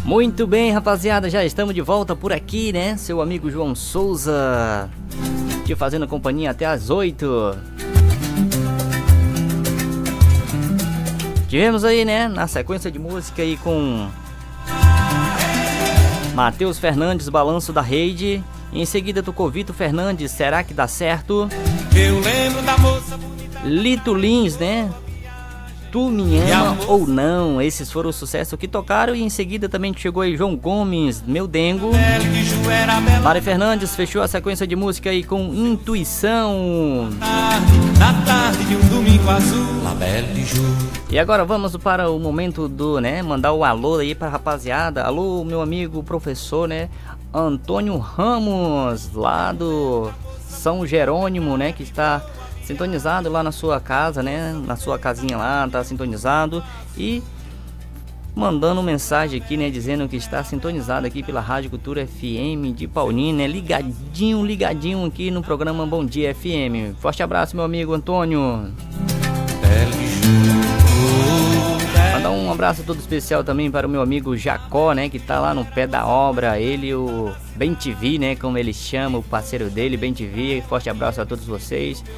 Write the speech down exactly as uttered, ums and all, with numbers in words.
Muito bem, rapaziada, já estamos de volta por aqui, né? Seu amigo João Souza, te fazendo companhia até as oito. Tivemos aí, né, na sequência de música aí com Matheus Fernandes, Balanço da Rede. Em seguida tocou Vitor Fernandes, Será que dá certo? Eu lembro da moça bonita. Lito Lins, né? Tu me ama ou não? Esses foram os sucessos que tocaram. E em seguida também chegou aí João Gomes, Meu Dengo. Mari Fernandes fechou a sequência de música aí com Intuição. Na tarde de um domingo azul, La Belle de Ju. E agora vamos para o momento do, né, mandar o alô aí pra rapaziada. Alô, meu amigo professor, né, Antônio Ramos, lá do São Jerônimo, né, que está sintonizado lá na sua casa, né? Na sua casinha lá, tá sintonizado e mandando mensagem aqui, né? Dizendo que está sintonizado aqui pela Rádio Cultura F M de Paulínia, né? Ligadinho, ligadinho aqui no programa Bom Dia F M. Forte abraço, meu amigo Antônio. Mandar um abraço todo especial também para o meu amigo Jacó, né? Que tá lá no pé da obra. Ele e o Ben T V, né? Como ele chama, o parceiro dele, Ben T V. Forte abraço a todos vocês.